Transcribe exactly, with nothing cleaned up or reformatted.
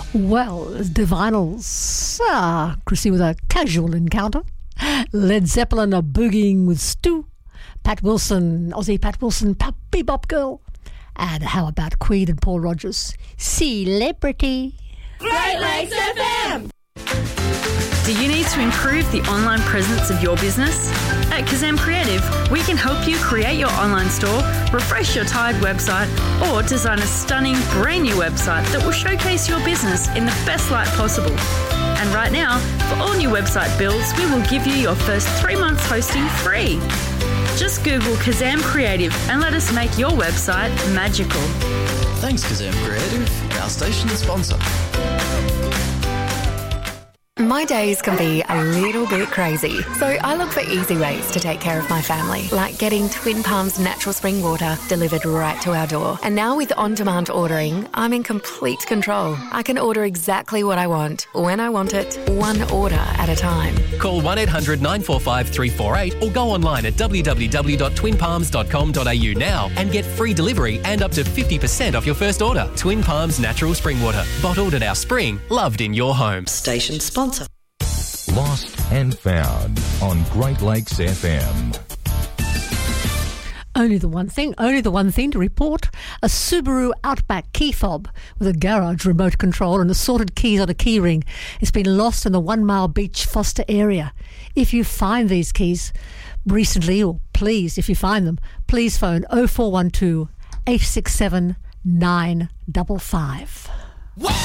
Well, it's Divinals. Ah, Chrissy with a casual encounter. Led Zeppelin are boogieing with Stu. Pat Wilson, Aussie Pat Wilson, Bebop Girl. And how about Queen and Paul Rogers? Celebrity. Great Lakes F M! Do you need to improve the online presence of your business? At Kazam Creative, we can help you create your online store, refresh your tired website, or design a stunning brand new website that will showcase your business in the best light possible. And right now, for all new website builds, we will give you your first three months hosting free. Just Google Kazam Creative and let us make your website magical. Thanks, Kazam Creative, our station sponsor. My days can be a little bit crazy, so I look for easy ways to take care of my family, like getting Twin Palms natural spring water delivered right to our door. And now with on-demand ordering, I'm in complete control. I can order exactly what I want, when I want it, one order at a time. Call one eight hundred nine four five three four eight or go online at w w w dot twin palms dot com dot a u now and get free delivery and up to fifty percent off your first order. Twin Palms natural spring water, bottled at our spring, loved in your home. Station sponsor. Lost and Found on Great Lakes F M. Only the one thing, only the one thing to report. A Subaru Outback key fob with a garage remote control and assorted keys on a key ring has been lost in the One Mile Beach Foster area. If you find these keys recently, or please, if you find them, please phone oh four one two, eight six seven, nine five five.